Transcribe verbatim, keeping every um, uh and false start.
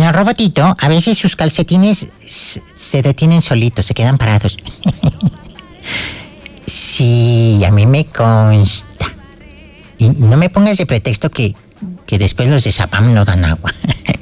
Bueno, Robotito, a veces sus calcetines se detienen solitos, se quedan parados. Sí, a mí me consta. Y no me pongas de pretexto que, que después los de Zapam no dan agua.